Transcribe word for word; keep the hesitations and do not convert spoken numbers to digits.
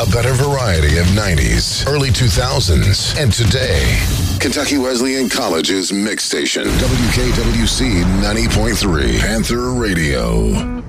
A better variety of nineties, early two thousands, and today. Kentucky Wesleyan College's Mix Station, W K W C ninety point three, Panther Radio.